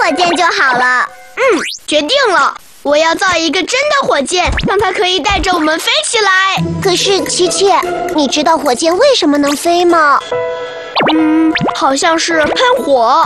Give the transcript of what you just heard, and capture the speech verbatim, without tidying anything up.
火箭就好了。 嗯，决定了，我要造一个真的火箭，让它可以带着我们飞起来。 可是琪琪，你知道火箭为什么能飞吗？ 嗯，好像是喷火。